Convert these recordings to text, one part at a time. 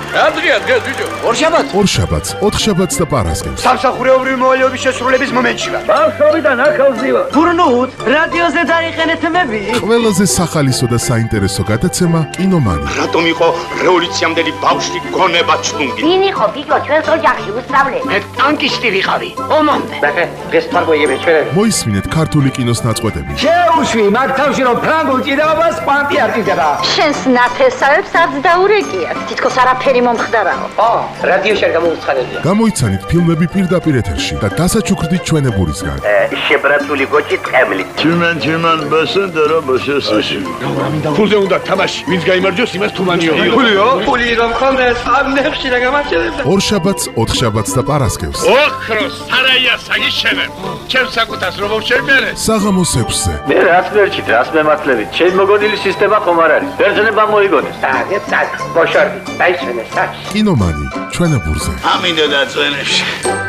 დღეა ბიჭო. ორშაბათს, ოთხშაბათს და პარასკევს. სამსახურეობრივი მოვალეობის შესრულების მომენტში ვარ. ბავშვობიდან ახალზი ვარ. გურნუთ, რადიოზე დაიხენეთ მები. ყველაზე სახალისო და საინტერესო გადაცემა კინომანი. რატომ იყო რევოლუციამდელი ბავშვი გონება ჩლუნგი? ვინ იყო ბიჭო ჩვენს ოჯახში უსწავლე? მე ტანკისტი ვიყავი. ომამდე. ბაკე, დღეს თარგოიები ჩვენები. მოისმინეთ ქართული კინოს ნაწყვეტები. შეუშვი მაგ თავში რომ ფრანგულ ჭიდაობას კვანტი არ ჭიდდება. შენს ნათესავებს არც დაურეკიათ. თითქოს არაფერი მომხდარაო. რადიოში არ გამოუცხადებია. გამოიცანით ფილმები პირდაპირ ეთერში და დასაჩუქრდით ჩვენებურისგან. შებრაცული გოჭი ტყემლი. Чиман басендера башесაში. ფულზე უნდა თამაში. ვინც გაიმარჯვოს, იმას თუმანიო. ფულიო? ფული რომ ხონდეს, ამნებში რა გამარჯვებდა. ორშაბათს, ოთხშაბათს და პარასკევს. ოქროს სარაია საგიშენებ. ჩემს საკუთას რომ შევმერე. საღამოს 6-ზე. მე რაც მერჩით, რას მემართლებით. ჩემი მოგონილი სისტემა ხომ არ არის. ბერძნებმა მოიგონეს. წაგ, ბოშორდი. დაიშვენე საჩ. კინომანი, ჩვენებურზე. ამინდა დაწვენებში.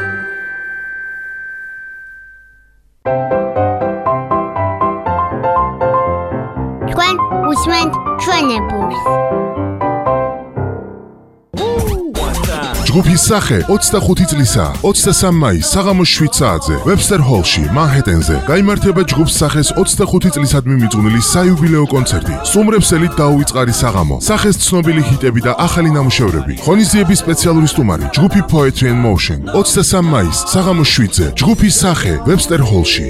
თქვენ უსმენთ ჩვენებურს. ჯგუფის სახე 25 წლისაა. 23 მაისს საღამოს 7 საათზე ვებსტერ ჰოლში, მანჰეტენზე გაიმართება ჯგუფს სახეს 25 წლისადმი მიძღვნილი საიუბილეო კონცერტი. სტუმრებსელით დაუვიწყარი საღამო, სახეს ცნობილი ჰიტები და ახალი ნამუშევრები. ღონისძიების სპეციალური სტუმარი ჯგუფი Poetry and Motion. 23 მაისს საღამოს 7-ზე ჯგუფის სახე ვებსტერ ჰოლში.